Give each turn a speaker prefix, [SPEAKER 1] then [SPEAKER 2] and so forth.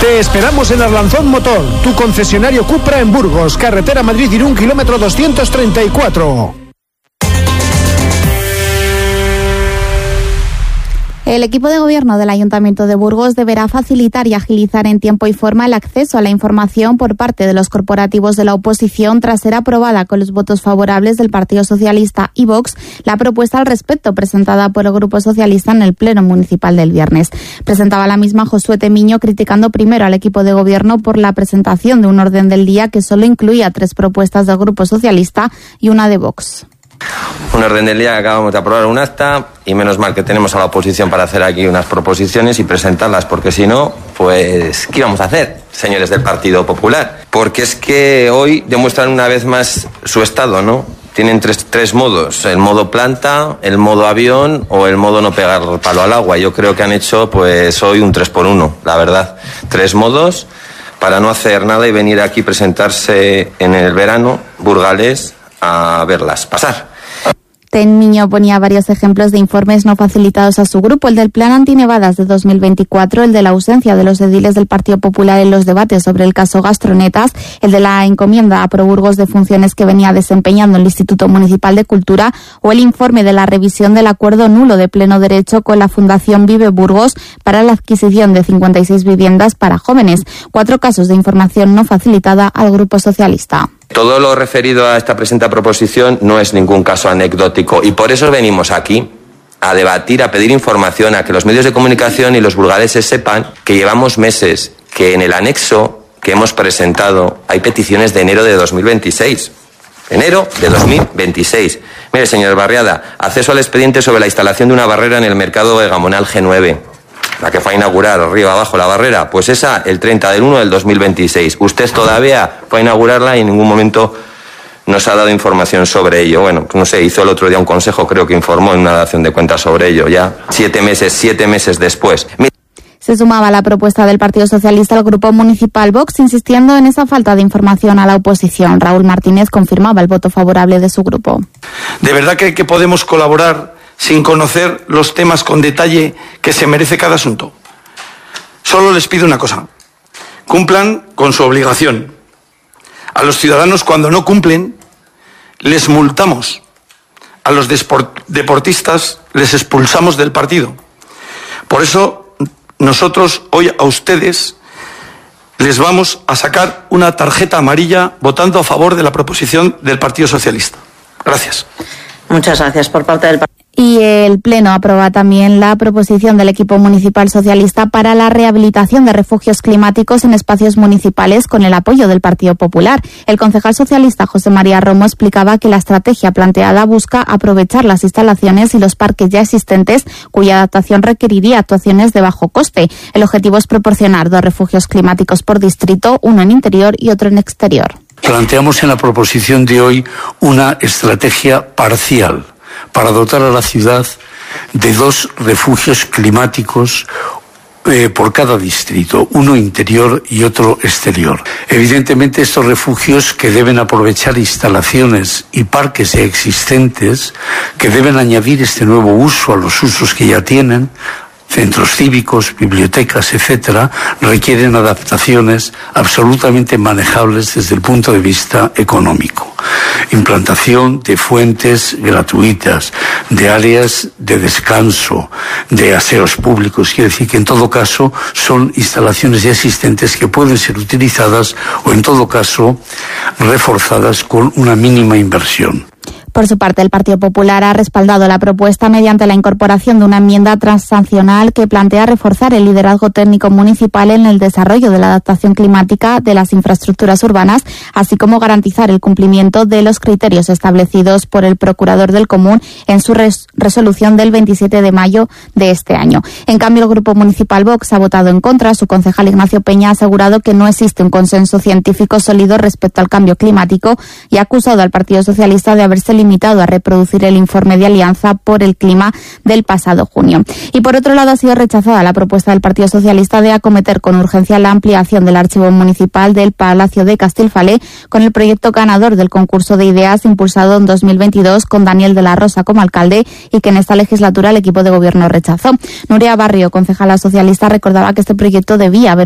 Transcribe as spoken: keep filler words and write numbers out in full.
[SPEAKER 1] Te esperamos en Arlanzón Motor, tu concesionario Cupra en Burgos, carretera Madrid-Irún, kilómetro doscientos treinta y cuatro.
[SPEAKER 2] El equipo de gobierno del Ayuntamiento de Burgos deberá facilitar y agilizar en tiempo y forma el acceso a la información por parte de los corporativos de la oposición tras ser aprobada con los votos favorables del Partido Socialista y Vox la propuesta al respecto presentada por el Grupo Socialista en el Pleno Municipal del viernes. Presentaba la misma Josué Temiño criticando primero al equipo de gobierno por la presentación de un orden del día que solo incluía tres propuestas del Grupo Socialista y una de Vox.
[SPEAKER 3] Un orden del día que acabamos de aprobar un acta y menos mal que tenemos a la oposición para hacer aquí unas proposiciones y presentarlas, porque si no, pues ¿qué íbamos a hacer, señores del Partido Popular? Porque es que hoy demuestran una vez más su estado, ¿no? Tienen tres, tres modos, el modo planta, el modo avión o el modo no pegar palo al agua. Yo creo que han hecho pues hoy un tres por uno, la verdad. Tres modos para no hacer nada y venir aquí presentarse en el verano burgalés a verlas pasar.
[SPEAKER 2] Temiño ponía varios ejemplos de informes no facilitados a su grupo, el del Plan Antinevadas de dos mil veinticuatro, el de la ausencia de los ediles del Partido Popular en los debates sobre el caso Gastronetas, el de la encomienda a Proburgos de funciones que venía desempeñando el Instituto Municipal de Cultura o el informe de la revisión del acuerdo nulo de pleno derecho con la Fundación Vive Burgos para la adquisición de cincuenta y seis viviendas para jóvenes. Cuatro casos de información no facilitada al Grupo Socialista.
[SPEAKER 3] Todo lo referido a esta presente proposición no es ningún caso anecdótico y por eso venimos aquí a debatir, a pedir información, a que los medios de comunicación y los burgaleses sepan que llevamos meses, que en el anexo que hemos presentado hay peticiones de enero de dos mil veintiséis. Enero de dos mil veintiséis. Mire, señor Barriada, acceso al expediente sobre la instalación de una barrera en el mercado de Gamonal G nueve. La que fue a inaugurar arriba abajo la barrera, pues esa el treinta del uno del dos mil veintiséis. Usted todavía fue a inaugurarla y en ningún momento nos ha dado información sobre ello. Bueno, no sé, hizo el otro día un consejo, creo que informó en una dación de cuentas sobre ello, ya siete meses, siete meses después.
[SPEAKER 2] Se sumaba la propuesta del Partido Socialista al Grupo Municipal Vox, insistiendo en esa falta de información a la oposición. Raúl Martínez confirmaba el voto favorable de su grupo.
[SPEAKER 4] ¿De verdad cree que podemos colaborar sin conocer los temas con detalle que se merece cada asunto? Solo les pido una cosa: cumplan con su obligación. A los ciudadanos, cuando no cumplen, les multamos. A los deportistas les expulsamos del partido. Por eso nosotros hoy a ustedes les vamos a sacar una tarjeta amarilla votando a favor de la proposición del Partido Socialista. Gracias.
[SPEAKER 5] Muchas gracias por parte del Partido.
[SPEAKER 2] Y el Pleno aprueba también la proposición del equipo municipal socialista para la rehabilitación de refugios climáticos en espacios municipales con el apoyo del Partido Popular. El concejal socialista José María Romo explicaba que la estrategia planteada busca aprovechar las instalaciones y los parques ya existentes cuya adaptación requeriría actuaciones de bajo coste. El objetivo es proporcionar dos refugios climáticos por distrito, uno en interior y otro en exterior.
[SPEAKER 6] Planteamos en la proposición de hoy una estrategia parcial para dotar a la ciudad de dos refugios climáticos eh, por cada distrito, uno interior y otro exterior. Evidentemente, estos refugios que deben aprovechar instalaciones y parques ya existentes, que deben añadir este nuevo uso a los usos que ya tienen, centros cívicos, bibliotecas, etcétera, requieren adaptaciones absolutamente manejables desde el punto de vista económico. Implantación de fuentes gratuitas, de áreas de descanso, de aseos públicos. Quiere decir que en todo caso son instalaciones ya existentes que pueden ser utilizadas o en todo caso reforzadas con una mínima inversión.
[SPEAKER 2] Por su parte, el Partido Popular ha respaldado la propuesta mediante la incorporación de una enmienda transaccional que plantea reforzar el liderazgo técnico municipal en el desarrollo de la adaptación climática de las infraestructuras urbanas, así como garantizar el cumplimiento de los criterios establecidos por el Procurador del Común en su res- resolución del veintisiete de mayo de este año. En cambio, el Grupo Municipal Vox ha votado en contra. Su concejal Ignacio Peña ha asegurado que no existe un consenso científico sólido respecto al cambio climático y ha acusado al Partido Socialista de haberse limitado limitado a reproducir el informe de Alianza por el Clima del pasado junio. Y por otro lado, ha sido rechazada la propuesta del Partido Socialista de acometer con urgencia la ampliación del archivo municipal del Palacio de Castilfalé con el proyecto ganador del concurso de ideas impulsado en dos mil veintidós con Daniel de la Rosa como alcalde y que en esta legislatura el equipo de gobierno rechazó. Nuria Barrio, concejala socialista, recordaba que este proyecto debía haber